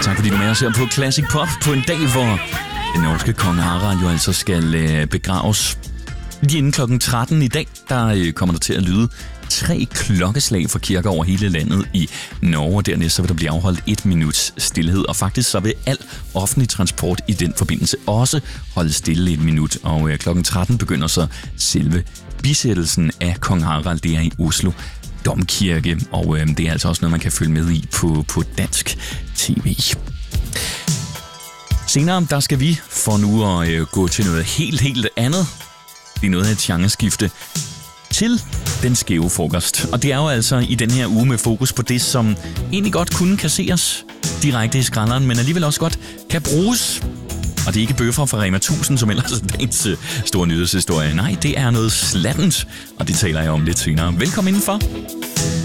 Tak fordi du er med os her på Classic Pop på en dag, hvor den norske konge Harald jo altså skal begraves. Lige inden klokken 13 i dag, der kommer der til at lyde 3 klokkeslag for kirker over hele landet i Norge. Dernæst så vil der blive afholdt 1 minuts stillhed, og faktisk så vil al offentlig transport i den forbindelse også holde stille 1 minut. Og klokken 13 begynder så selve bisættelsen af kong Harald. Det er i Oslo Domkirke, og det er altså også noget, man kan følge med i på dansk tv. Senere der skal vi for nu at gå til noget helt andet. Det er noget af et genreskifte til den skæve frokost. Og det er jo altså i den her uge med fokus på det, som egentlig godt kunne kasseres direkte i skralderen, men alligevel også godt kan bruges. Og det er ikke bøffer fra Rema 1000, som ellers er dagens store nyhedshistorie. Nej, det er noget slattent, og det taler jeg om lidt senere. Velkommen indenfor.